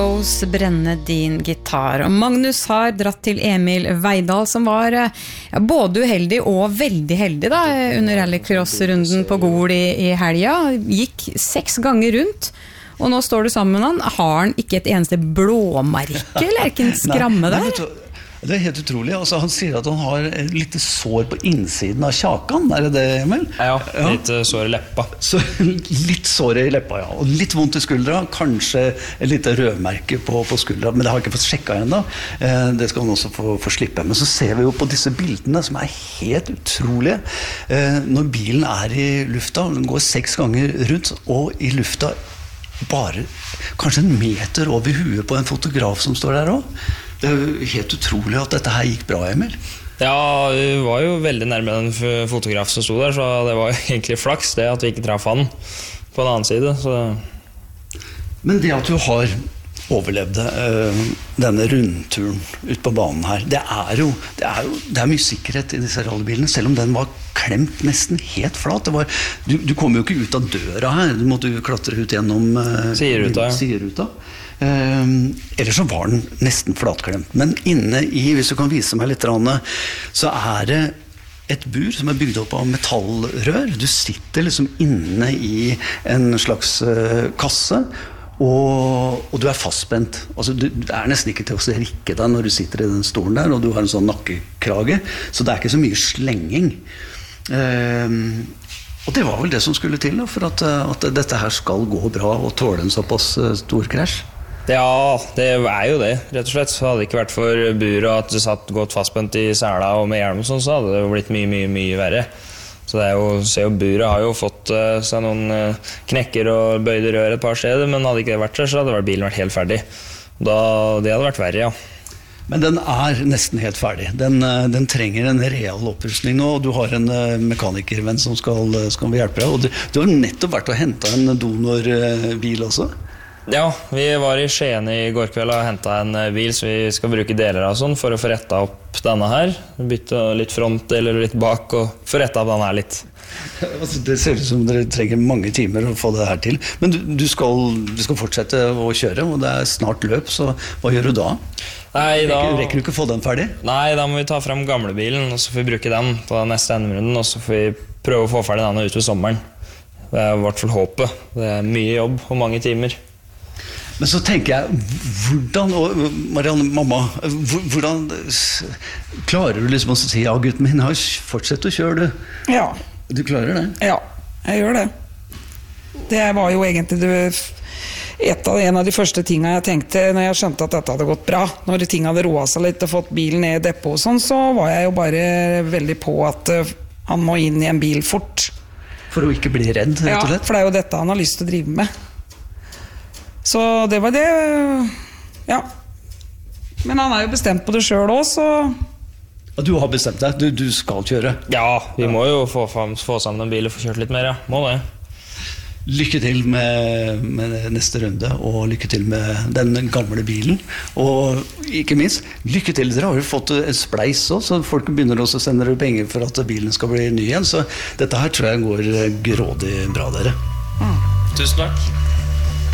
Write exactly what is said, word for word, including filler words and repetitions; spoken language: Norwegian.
Brenne din gitar. Og Magnus har dratt til Emil Veidal, som var ja, både uheldig og veldig heldig da, under rallycross-runden på Gol i, i helga. Gikk seks ganger rundt, og nå står du sammen med han. Har han ikke et eneste blåmerke, eller er ikke en skramme der? Nei, det er helt utrolig. Altså, han sier at han har litt sår på innsiden av kjakan. Er det det, Emil? Ja, litt ja. Sår i leppa. Så, litt sår i leppa, ja. Og litt vondt i skuldra. Kanskje et lite rødmerke på, på skuldra. Men det har jeg ikke fått sjekket enda. Eh, det skal han også få, få slippe. Men så ser vi jo på disse bildene, som er helt utrolige. Eh, når bilen er i lufta, den går seks ganger rundt, og i lufta bare kanskje en meter over huet på en fotograf som står der også. Det er jo helt utrolig at dette her gikk bra, Emil. Ja, vi var jo veldig nærme den fotograf som stod der, så det var egentlig flaks det at vi ikke traff han på en annen side. Så. Men det at du har overlevd uh, denne rundturen ut på banen her, det er jo, det er jo det er mye sikkerhet i disse rallybilene, selv om den var klemt nesten helt flat. Det var, du, du kom jo ikke ut av døra her, du måtte jo klatre ut gjennom uh, sideruta. sideruta. Uh, ellers så var den nesten flatklemt. Men inne i, hvis du kan vise meg litt, så er det et bur som er bygd opp av metallrør. Du sitter liksom inne i en slags uh, kasse, og, og du er fastspent. Altså, du, du er nesten ikke til å rikke deg når du sitter i den stolen der, og du har en sånn nakkekrage, så det er ikke så mye slenging. Uh, og det var vel det som skulle til da, for at, at dette her skal gå bra og tåle en såpass uh, stor krasj. Ja, det er jo det, rett og slett. Så hadde det ikke vært for buret og at det satt godt fastspent i sela og med hjelm og sånn, så hadde det jo blitt mye, mye, mye verre. Så det er jo, se jo, buret har jo fått uh, seg noen uh, knekker og bøyde rør et par steder, men hadde ikke det vært der, så hadde bilen vært helt ferdig. Da, det hadde vært verre, ja. Men den er nesten helt ferdig. Den, den trenger en real opprustning nå, og du har en mekanikervenn som skal, skal hjelpe deg. Og du, du har nettopp vært og hentet en donorbil også. Ja, vi var i Skien i går kveld og hentet en bil som vi skal bruke deler av sånn for å få rettet opp denne her. Bytte litt front eller litt bak og få rettet opp denne her litt. Det ser ut som dere trenger mange timer å få det her til. Men du, du, skal, du skal fortsette å kjøre, og det er snart løp, så hva gjør du da? Nei, da rekker, rekker du ikke få den ferdig? Nei, da må vi ta frem gamlebilen, og så får vi bruke den på neste endemrunden, og så får vi prøve å få ferdig den ut ved sommeren. Det er i hvert fall håpet. Det er mye jobb og mange timer. Men så tenker jeg, hvordan, og Marianne, mamma, hvordan klarer du liksom å si, ja, gutten min, fortsett å kjøre du? Ja. Du klarer det? Ja, jeg gjør det. Det var jo egentlig det, et av, en av de første tingene jeg tenkte når jeg skjønte at dette hadde gått bra. Når ting hadde roet seg litt og fått bilen ned i depot og sånn, så var jeg jo bare veldig på at uh, han må inn i en bil fort. For å ikke bli redd, rett og slett? Ja, for det er jo dette han har lyst til å drive med. Så det var det, ja. Men han er jo bestemt på det selv også, så... Du har bestemt deg, du, du skal kjøre? Ja, vi må jo få, få sammen en bil og få kjørt litt mer, ja. Må det. Lykke til med, med neste runde, og lykke til med den gamle bilen. Og ikke minst, lykke til, dere har jo fått en spleis også, så folk begynner også å sende dere penger for at bilen skal bli ny igjen. Så dette her tror jeg går grådig bra, dere. Mm. Tusen takk.